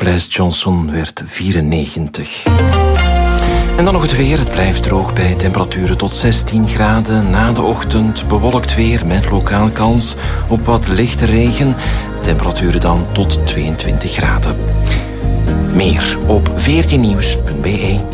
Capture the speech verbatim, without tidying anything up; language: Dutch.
Blaise Johnson werd vierennegentig. En dan nog het weer. Het blijft droog bij temperaturen tot zestien graden. Na de ochtend bewolkt weer met lokaal kans op wat lichte regen. Temperaturen dan tot tweeëntwintig graden. Meer op veertien nieuws punt be.